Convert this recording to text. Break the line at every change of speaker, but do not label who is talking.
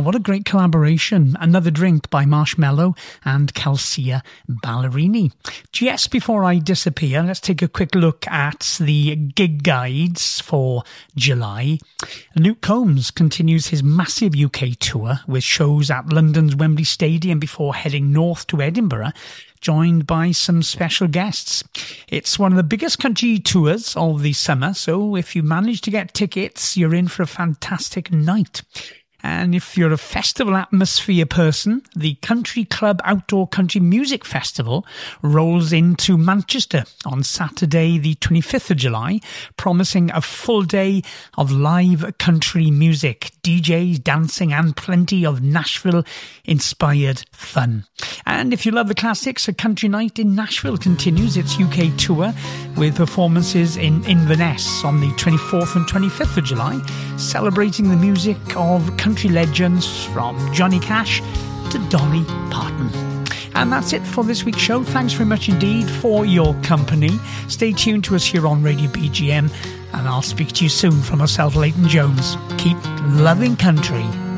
what a great collaboration. Another Drink by Marshmello and Calcia Ballerini. Just before I disappear, let's take a quick look at the gig guides for July. Luke Combs continues his massive UK tour with shows at London's Wembley Stadium before heading north to Edinburgh, joined by some special guests. It's one of the biggest country tours of the summer, so if you manage to get tickets, you're in for a fantastic night. And if you're a festival atmosphere person, the Country Club Outdoor Country Music Festival rolls into Manchester on Saturday the 25th of July, promising a full day of live country music, DJs, dancing and plenty of Nashville-inspired fun. And if you love the classics, a country night in Nashville continues its UK tour with performances in Inverness on the 24th and 25th of July, celebrating the music of country legends from Johnny Cash to Dolly Parton. And that's it for this week's show. Thanks very much indeed for your company. Stay tuned to us here on Radio BGM, and I'll speak to you soon. From myself, Leighton Jones. Keep loving country.